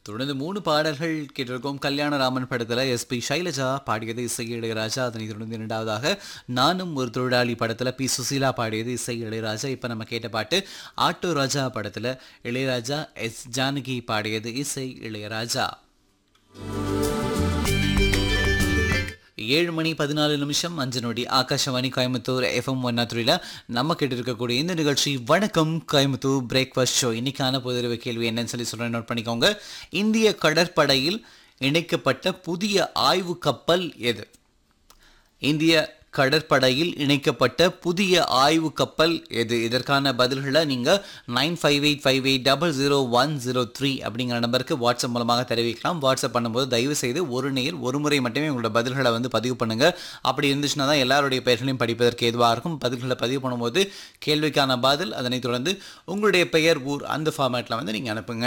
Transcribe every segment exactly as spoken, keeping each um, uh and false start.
தொடர்ந்து மூணு பாடல்கள் கேட்டிருக்கோம். கல்யாணராமன் படத்தில் எஸ்பி சைலஜா பாடியது, இசை இளையராஜா. அதனை தொடர்ந்து இரண்டாவதாக நானும் ஒரு தொழிலாளி படத்தில் பி சுசீலா பாடியது, இசை இளையராஜா. இப்போ நம்ம கேட்ட பாட்டு ஆட்டோ ராஜா படத்தில் இளையராஜா, எஸ் ஜானகி பாடியது, இசை இளையராஜா. ஏழு மணி பதினாலு நிமிஷம் அஞ்சு நொடி. ஆகாஷவாணி கோயம்புத்தூர் எஃப்எம் ஒன் த்ரீல நம்ம கேட்டு இருக்கக்கூடிய இந்த நிகழ்ச்சி வணக்கம் கோயம்புத்தூர் பிரேக்ஃபாஸ்ட் ஷோ. இன்னைக்கான பொதுறிவு கேள்வி என்னன்னு சொல்லி சொல்றேன், நோட் பண்ணிக்கோங்க. இந்திய கடற்படையில் இணைக்கப்பட்ட புதிய ஆய்வு கப்பல் எது? இந்திய கடற்படையில் இணைக்கப்பட்ட புதிய ஆய்வு கப்பல் எது? இதற்கான பதில்களை நீங்கள் nine five eight five eight double zero one zero three அப்படிங்கிற நம்பருக்கு வாட்ஸ்அப் மூலமாக தெரிவிக்கலாம். வாட்ஸ்அப் பண்ணும்போது தயவு செய்து ஒரு நேர் ஒரு முறை மட்டுமே உங்களோட பதில்களை வந்து பதிவு பண்ணுங்கள். அப்படி இருந்துச்சுன்னா தான் எல்லாருடைய பெயர்களையும் படிப்பதற்கு எதுவாக இருக்கும். பதில்களை பதிவு பண்ணும்போது கேள்விக்கான பதில், அதனைத் தொடர்ந்து உங்களுடைய பெயர், ஊர், அந்த ஃபார்மேட்டில் வந்து நீங்கள் அனுப்புங்க.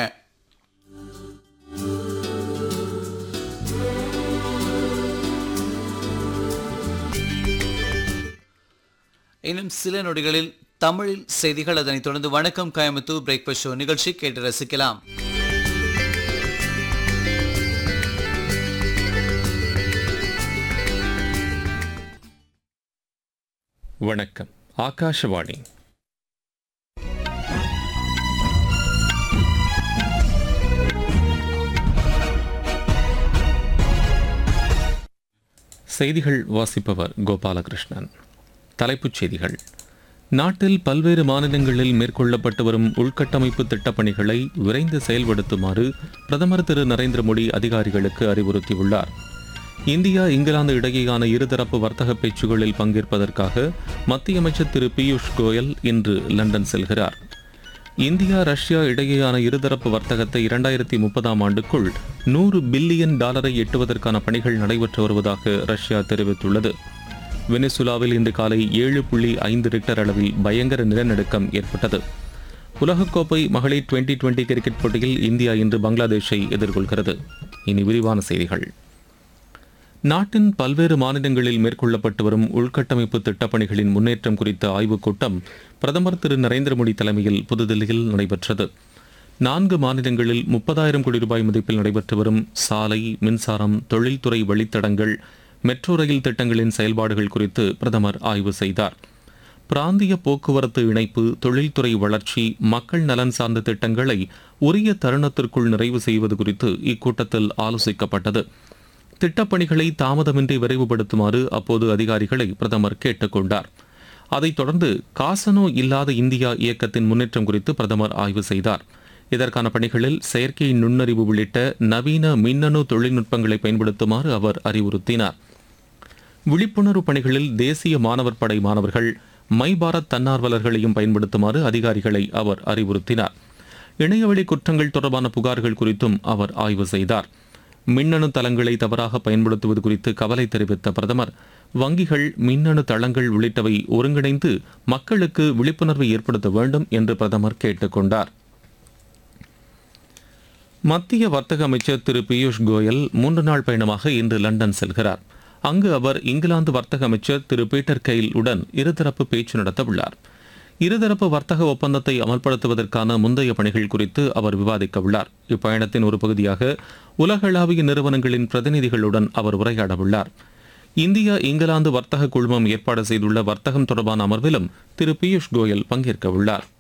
இன்னும் சில நொடிகளில் தமிழில் செய்திகள், அதனைத் தொடர்ந்து வணக்கம் கோயம்புத்தூர் பிரேக்ஃபாஸ்ட் ஷோ நிகழ்ச்சி கேட்டு ரசிக்கலாம். வணக்கம், ஆகாஷவாணி. செய்திகள் வாசிப்பவர் கோபாலகிருஷ்ணன். தலைப்புச் செய்திகள். நாட்டில் பல்வேறு மாநிலங்களில் மேற்கொள்ளப்பட்டு வரும் உள்கட்டமைப்பு திட்டப்பணிகளை விரைந்து செயல்படுத்துமாறு பிரதமர் திரு நரேந்திர மோடி அதிகாரிகளுக்கு அறிவுறுத்தியுள்ளார். இந்தியா இங்கிலாந்து இடையேயான இருதரப்பு வர்த்தக பேச்சுகளில் பங்கேற்பதற்காக மத்திய அமைச்சர் திரு பியூஷ் கோயல் இன்று லண்டன் செல்கிறார். இந்தியா ரஷ்யா இடையேயான இருதரப்பு வர்த்தகத்தை இரண்டாயிரத்தி முப்பதாம் ஆண்டுக்குள் நூறு பில்லியன் டாலரை எட்டுவதற்கான பணிகள் நடைபெற்று வருவதாக ரஷ்யா தெரிவித்துள்ளது. வெனிசுலாவில் இன்று காலை ஏழு புள்ளி ஐந்து ரிக்டர் அளவில் பயங்கர நிலநடுக்கம் ஏற்பட்டது. உலகக்கோப்பை மகளிர் டுவெண்டி டுவெண்டி கிரிக்கெட் போட்டியில் இந்தியா இன்று பங்களாதேஷை எதிர்கொள்கிறது. இனி விரிவான செய்திகள். நாட்டின் பல்வேறு மாநிலங்களில் மேற்கொள்ளப்பட்டு வரும் உள்கட்டமைப்பு திட்டப்பணிகளின் முன்னேற்றம் குறித்த ஆய்வுக் கூட்டம் பிரதமர் திரு நரேந்திர மோடி தலைமையில் புதுதில்லியில் நடைபெற்றது. நான்கு மாநிலங்களில் முப்பதாயிரம் கோடி ரூபாய் மதிப்பில் நடைபெற்று வரும் சாலை, மின்சாரம், தொழில்துறை வழித்தடங்கள், மெட்ரோ ரயில் திட்டங்களின் செயல்பாடுகள் குறித்து பிரதமர் ஆய்வு செய்தார். பிராந்திய போக்குவரத்து இணைப்பு, தொழில்துறை வளர்ச்சி, மக்கள் நலன் சார்ந்த திட்டங்களை உரிய தருணத்திற்குள் நிறைவு செய்வது குறித்து இக்கூட்டத்தில் ஆலோசிக்கப்பட்டது. திட்டப்பணிகளை தாமதமின்றி விரைவுபடுத்துமாறு அப்போது அதிகாரிகளை பிரதமர் கேட்டுக்கொண்டார். அதைத் தொடர்ந்து காசனோ இல்லாத இந்தியா இயக்கத்தின் முன்னேற்றம் குறித்து பிரதமர் ஆய்வு செய்தார். இதற்கான பணிகளில் செயற்கை நுண்ணறிவு உள்ளிட்ட நவீன மின்னணு தொழில்நுட்பங்களை பயன்படுத்துமாறு அவர் அறிவுறுத்தினார். விழிப்புணர்வு பணிகளில் தேசிய மாணவர் படை மாணவர்கள், மை பாரத் தன்னார்வலர்களையும் பயன்படுத்துமாறு அதிகாரிகளை அவர் அறிவுறுத்தினார். இணையவழி குற்றங்கள் தொடர்பான புகார்கள் குறித்தும் அவர் ஆய்வு செய்தார். மின்னணு தளங்களை தவறாக பயன்படுத்துவது குறித்து கவலை தெரிவித்த பிரதமர், வங்கிகள், மின்னணு தளங்கள் உள்ளிட்டவை ஒருங்கிணைந்து மக்களுக்கு விழிப்புணர்வை ஏற்படுத்த வேண்டும் என்று பிரதமர் கேட்டுக்கொண்டார். மத்திய வர்த்தக அமைச்சர் திரு பியூஷ் கோயல் மூன்று நாள் பயணமாக இன்று லண்டன் செல்கிறார். அங்கு அவர் இங்கிலாந்து வர்த்தக அமைச்சர் திரு பீட்டர் கெயில் உடன் இருதரப்பு பேச்சு நடத்த உள்ளார். இருதரப்பு வர்த்தக ஒப்பந்தத்தை அமல்படுத்துவதற்கான முந்தைய பணிகள் குறித்து அவர் விவாதிக்க உள்ளார். இப்பயணத்தின் ஒரு பகுதியாக உலகளாவிய நிறுவனங்களின் பிரதிநிதிகளுடன் அவர் உரையாட உள்ளார். இந்தியா இங்கிலாந்து வர்த்தக குழுமம் ஏற்பாடு செய்துள்ள வர்த்தகம் தொடர்பான அமர்விலும் திரு பியூஷ் கோயல் பங்கேற்க உள்ளார்.